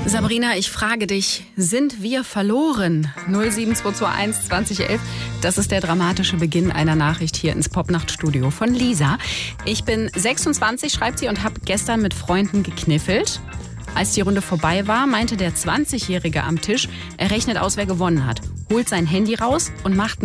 Sabrina, ich frage dich, sind wir verloren? 07221 2011, das ist der dramatische Beginn einer Nachricht hier ins Popnachtstudio von Lisa. Ich bin 26, schreibt sie, und habe gestern mit Freunden gekniffelt. Als die Runde vorbei war, meinte der 20-Jährige am Tisch, er rechnet aus, wer gewonnen hat, holt sein Handy raus und macht